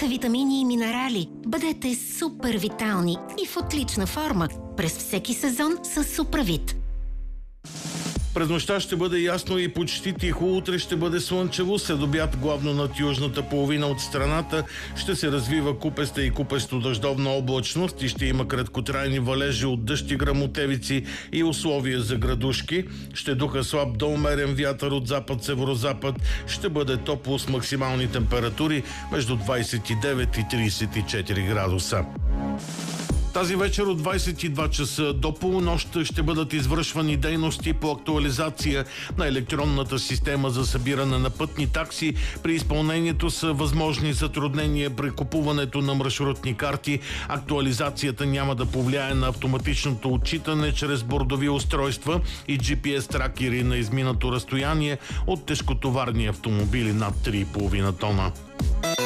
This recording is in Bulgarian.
са витамини и минерали. Бъдете супер витални и в отлична форма през всеки сезон с Суправит. През нощта ще бъде ясно и почти тихо. Утре ще бъде слънчево. След обяд главно над южната половина от страната ще се развива купеста и купесто-дъждовна облачност и ще има краткотрайни валежи от дъжд и гръмотевици и условия за градушки. Ще духа слаб до умерен вятър от запад-северозапад. Ще бъде топло с максимални температури между 29 и 34 градуса. Тази вечер от 22 часа до полунощ ще бъдат извършвани дейности по актуализация на електронната система за събиране на пътни такси. При изпълнението са възможни затруднения при купуването на маршрутни карти. Актуализацията няма да повлияе на автоматичното отчитане чрез бордови устройства и GPS тракери на изминато разстояние от тежкотоварни автомобили над 3,5 тона.